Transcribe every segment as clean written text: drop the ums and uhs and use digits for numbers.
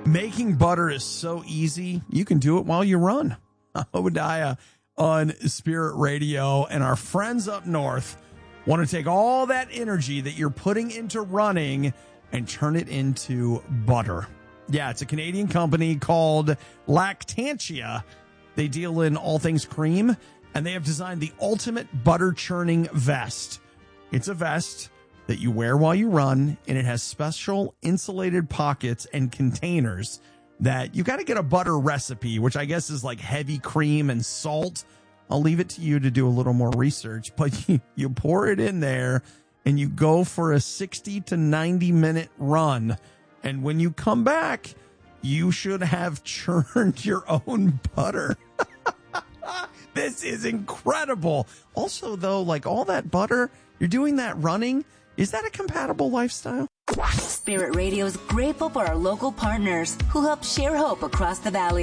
Making butter is so easy. You can do it while you run. Obadiah on Spirit Radio, and our friends up north want to take all that energy that you're putting into running and turn it into butter. Yeah, it's a Canadian company called Lactantia. They deal in all things cream, and they have designed the ultimate butter churning vest. It's a vest that you wear while you run, and it has special insulated pockets and containers that you got to get a butter recipe, which I guess is like heavy cream and salt. I'll leave it to you to do a little more research, but you pour it in there and you go for a 60 to 90 minute run. And when you come back, you should have churned your own butter. This is incredible. Also, though, like all that butter, you're doing that running. Is that a compatible lifestyle? Spirit Radio is grateful for our local partners who help share hope across the valley.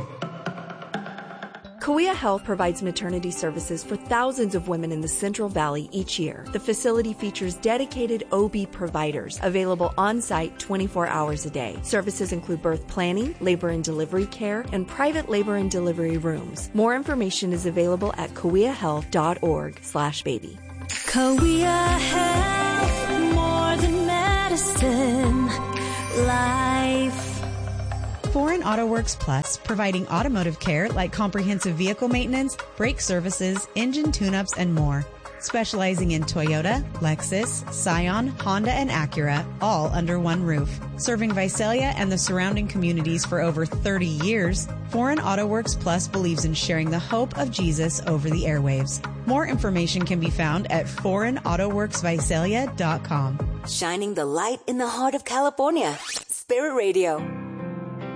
Kauai Health provides maternity services for thousands of women in the Central Valley each year. The facility features dedicated OB providers available on-site 24 hours a day. Services include birth planning, labor and delivery care, and private labor and delivery rooms. More information is available at kauaihealth.org/baby. Kauai Health, more than medicine, life. Foreign Auto Works Plus, providing automotive care like comprehensive vehicle maintenance, brake services, engine tune-ups, and more. Specializing in Toyota, Lexus, Scion, Honda, and Acura, all under one roof. Serving Visalia and the surrounding communities for over 30 years, Foreign Auto Works Plus believes in sharing the hope of Jesus over the airwaves. More information can be found at foreignautoworksvisalia.com. Shining the light in the heart of California. Spirit Radio.